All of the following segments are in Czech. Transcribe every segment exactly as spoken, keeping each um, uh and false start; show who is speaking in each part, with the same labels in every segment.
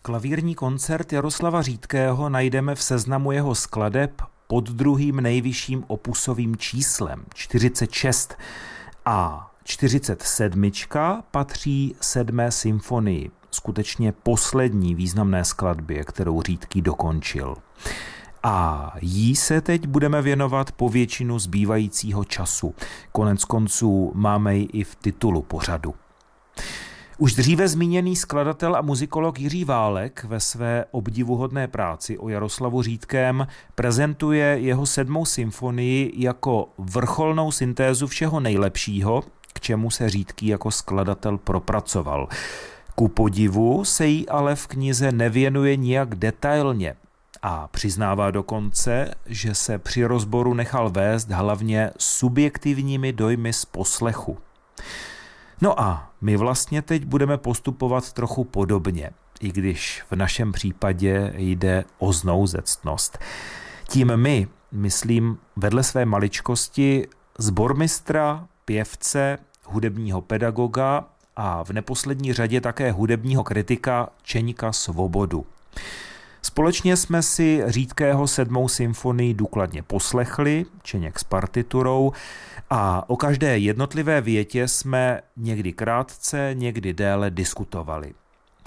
Speaker 1: Klavírní koncert Jaroslava Řídkého najdeme v seznamu jeho skladeb pod druhým nejvyšším opusovým číslem čtyřicet šest a čtyřicet sedm patří sedmé symfonii, skutečně poslední významné skladbě, kterou Řídký dokončil. A jí se teď budeme věnovat po většinu zbývajícího času. Konec konců máme ji i v titulu pořadu. Už dříve zmíněný skladatel a muzikolog Jiří Válek ve své obdivuhodné práci o Jaroslavu Řídkém prezentuje jeho sedmou symfonii jako vrcholnou syntézu všeho nejlepšího, k čemu se Řídký jako skladatel propracoval. Ku podivu se jí ale v knize nevěnuje nijak detailně a přiznává dokonce, že se při rozboru nechal vést hlavně subjektivními dojmy z poslechu. No a my vlastně teď budeme postupovat trochu podobně, i když v našem případě jde o znouzectnost. Tím my, myslím, vedle své maličkosti sbormistra, pěvce, hudebního pedagoga a v neposlední řadě také hudebního kritika Čeňka Svobodu. Společně jsme si Řídkého sedmou symfonii důkladně poslechli, Čeněk s partiturou, a o každé jednotlivé větě jsme někdy krátce, někdy déle diskutovali.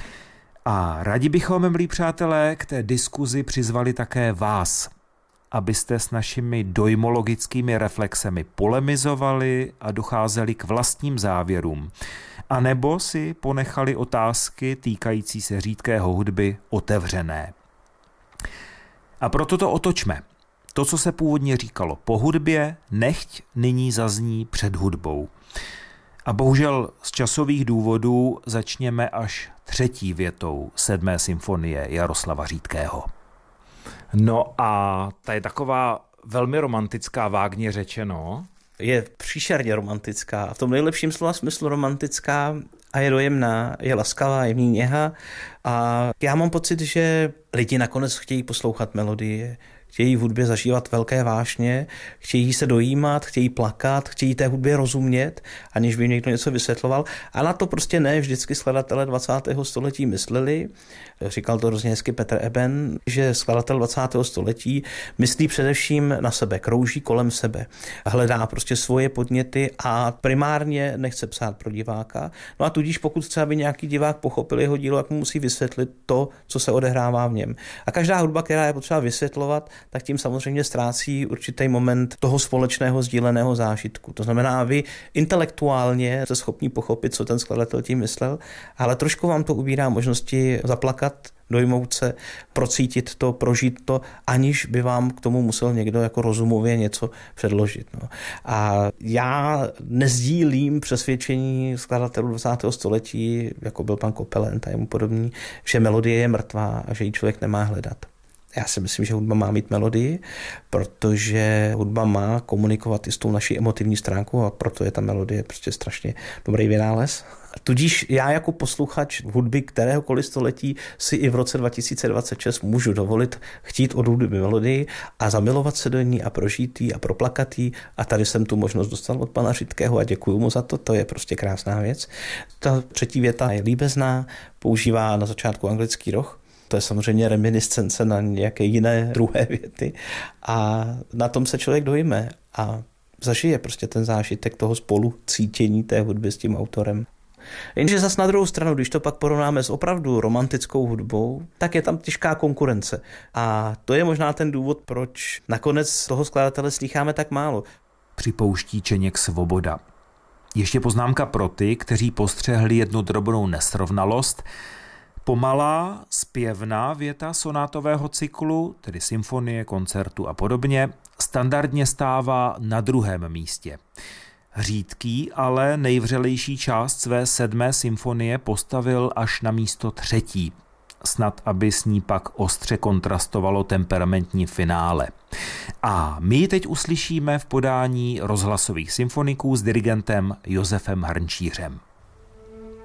Speaker 1: A rádi bychom, milí přátelé, k té diskuzi přizvali také vás, abyste s našimi dojmologickými reflexemi polemizovali a docházeli k vlastním závěrům, anebo si ponechali otázky týkající se Řídkého hudby otevřené. A proto to otočme. To, co se původně říkalo po hudbě, nechť nyní zazní před hudbou. A bohužel z časových důvodů začněme až třetí větou sedmé symfonie Jaroslava Řídkého. No a ta je taková velmi romantická, vágně řečeno.
Speaker 2: Je příšerně romantická a v tom nejlepším slova smyslu romantická a je dojemná, je laskavá, je v ní něha a já mám pocit, že lidi nakonec chtějí poslouchat melodie, chtějí v hudbě zažívat velké vášně, chtějí se dojímat, chtějí plakat, chtějí té hudbě rozumět, aniž by jim někdo něco vysvětloval. A na to prostě ne vždycky skladatelé dvacátého století mysleli. Říkal to hrozně hezky Petr Eben, že skladatel dvacátého století myslí především na sebe, krouží kolem sebe. Hledá prostě svoje podněty a primárně nechce psát pro diváka. No a tudíž pokud chce, aby nějaký divák pochopil jeho dílo, tak mu musí vysvětlit to, co se odehrává v něm. A každá hudba, která je potřeba vysvětlovat, tak tím samozřejmě ztrácí určitý moment toho společného sdíleného zážitku. To znamená, vy intelektuálně jste schopni pochopit, co ten skladatel tím myslel, ale trošku vám to ubírá možnosti zaplakat, dojmout se, procítit to, prožít to, aniž by vám k tomu musel někdo jako rozumově něco předložit. No. A já nezdílím přesvědčení skladatelů dvacátého století, jako byl pan Kopelent a jemu podobný, že melodie je mrtvá a že ji člověk nemá hledat. Já si myslím, že hudba má mít melodii, protože hudba má komunikovat i s tou naší emotivní stránkou a proto je ta melodie prostě strašně dobrý vynález. Tudíž já jako posluchač hudby kteréhokoliv století si i v roce dva tisíce dvacet šest můžu dovolit chtít od hudby melodii a zamilovat se do ní a prožít jí a proplakat jí. A tady jsem tu možnost dostal od pana Řídkého a děkuju mu za to, to je prostě krásná věc. Ta třetí věta je líbezná, používá na začátku anglický roh. To je samozřejmě reminiscence na nějaké jiné druhé věty a na tom se člověk dojme a zažije prostě ten zážitek toho spolucítění té hudby s tím autorem. Jenže zas na druhou stranu, když to pak porovnáme s opravdu romantickou hudbou, tak je tam těžká konkurence. A to je možná ten důvod, proč nakonec toho skladatele slýcháme tak málo.
Speaker 1: Připouští Čeněk Svoboda. Ještě poznámka pro ty, kteří postřehli jednu drobnou nesrovnalost. Pomalá, zpěvná věta sonátového cyklu, tedy symfonie, koncertu a podobně, standardně stává na druhém místě. Řídký ale nejvřelejší část své sedmé symfonie postavil až na místo třetí, snad aby s ní pak ostře kontrastovalo temperamentní finále. A my ji teď uslyšíme v podání rozhlasových symfoniků s dirigentem Josefem Hrnčířem.